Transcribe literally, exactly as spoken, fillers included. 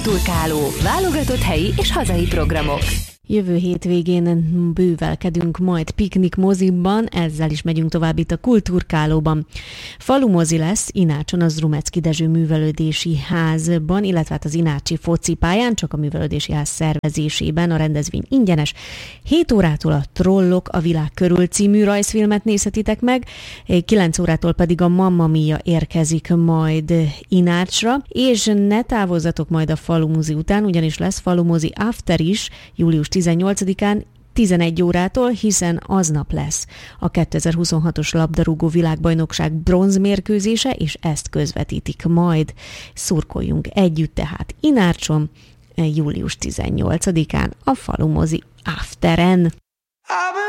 Kulturkáló, válogatott helyi és hazai programok. Jövő hétvégén bővelkedünk majd piknik moziban, ezzel is megyünk tovább itt a Kulturkálóban. Falumozi lesz Inácson, az Rumecki Dezső Művelődési Házban, illetve hát az Inácsi focipályán, csak a Művelődési Ház szervezésében. A rendezvény ingyenes. hét órától a Trollok a világ körül című rajzfilmet nézhetitek meg, kilenc órától pedig a Mamma Mia érkezik majd Inácsra, és ne távozzatok majd a Falumozi után, ugyanis lesz Falumozi After is július tizennyolcadikán tizenegy órától, hiszen aznap lesz a kétezer-huszonhatos labdarúgó világbajnokság bronzmérkőzése, és ezt közvetítik majd. Szurkoljunk együtt tehát Inácson július tizennyolcadikán a Falumozi Afteren.